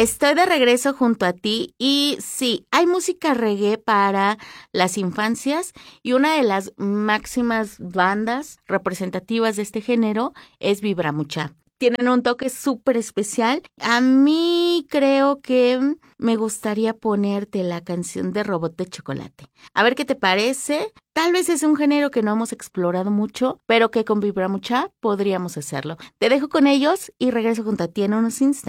Estoy de regreso junto a ti y sí, hay música reggae para las infancias y una de las máximas bandas representativas de este género es Vibra Mucha. Tienen un toque súper especial. A mí creo que me gustaría ponerte la canción de Robot de Chocolate. A ver qué te parece. Tal vez es un género que no hemos explorado mucho, pero que con Vibra Mucha podríamos hacerlo. Te dejo con ellos y regreso junto a ti en unos instantes.